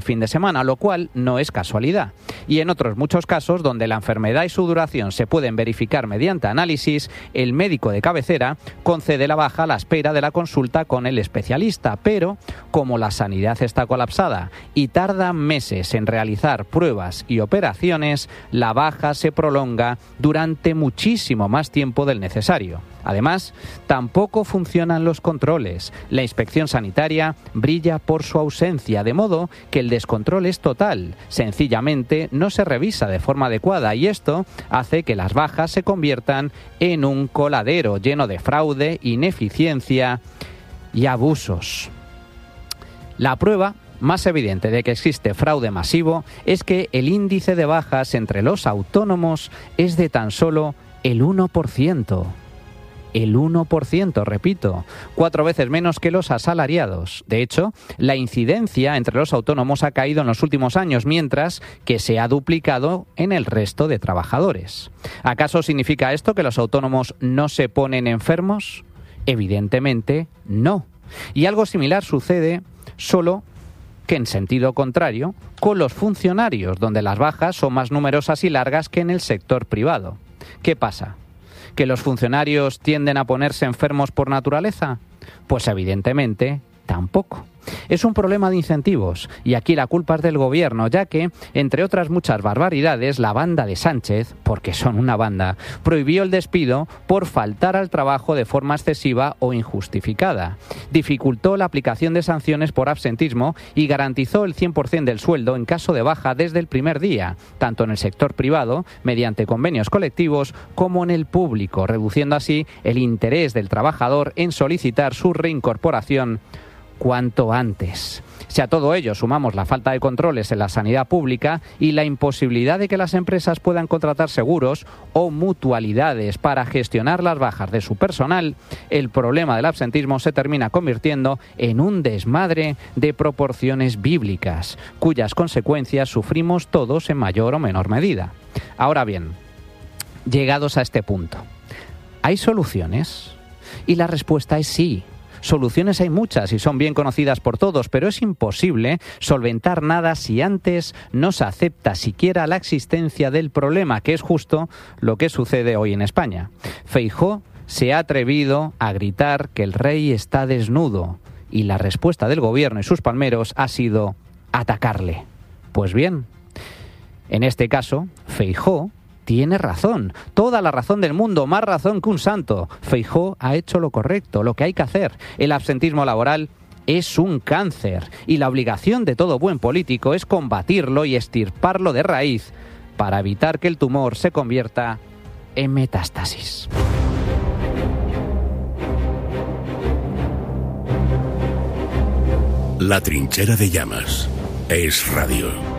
fin de semana, lo cual no es casualidad. Y en otros muchos casos, donde la enfermedad y su duración se pueden verificar mediante análisis, el médico de cabecera concede la baja a la espera de la consulta con el especialista. Pero, como la sanidad está colapsada y tarda meses en realizar pruebas y operaciones, la baja se prolonga durante muchísimo más tiempo del necesario. Además, tampoco funcionan los controles. La inspección sanitaria brilla por su ausencia, de modo que el descontrol es total. Sencillamente no se revisa de forma adecuada y esto hace que las bajas se conviertan en un coladero lleno de fraude, ineficiencia y abusos. La prueba más evidente de que existe fraude masivo es que el índice de bajas entre los autónomos es de tan solo el 1%. El 1%, repito, 4 veces menos que los asalariados. De hecho, la incidencia entre los autónomos ha caído en los últimos años, mientras que se ha duplicado en el resto de trabajadores. ¿Acaso significa esto que los autónomos no se ponen enfermos? Evidentemente, no. Y algo similar sucede, solo que en sentido contrario, con los funcionarios, donde las bajas son más numerosas y largas que en el sector privado. ¿Qué pasa? ¿Que los funcionarios tienden a ponerse enfermos por naturaleza? Pues evidentemente tampoco. Es un problema de incentivos y aquí la culpa es del gobierno, ya que, entre otras muchas barbaridades, la banda de Sánchez, porque son una banda, prohibió el despido por faltar al trabajo de forma excesiva o injustificada. Dificultó la aplicación de sanciones por absentismo y garantizó el 100% del sueldo en caso de baja desde el primer día, tanto en el sector privado, mediante convenios colectivos, como en el público, reduciendo así el interés del trabajador en solicitar su reincorporación cuanto antes. Si a todo ello sumamos la falta de controles en la sanidad pública y la imposibilidad de que las empresas puedan contratar seguros o mutualidades para gestionar las bajas de su personal, el problema del absentismo se termina convirtiendo en un desmadre de proporciones bíblicas, cuyas consecuencias sufrimos todos en mayor o menor medida. Ahora bien, llegados a este punto, ¿hay soluciones? Y la respuesta es sí. Soluciones hay muchas y son bien conocidas por todos, pero es imposible solventar nada si antes no se acepta siquiera la existencia del problema, que es justo lo que sucede hoy en España. Feijóo se ha atrevido a gritar que el rey está desnudo y la respuesta del gobierno y sus palmeros ha sido atacarle. Pues bien, en este caso, Feijóo tiene razón, toda la razón del mundo, más razón que un santo. Feijóo ha hecho lo correcto, lo que hay que hacer. El absentismo laboral es un cáncer y la obligación de todo buen político es combatirlo y extirparlo de raíz para evitar que el tumor se convierta en metástasis. La Trinchera de Llamas es radio.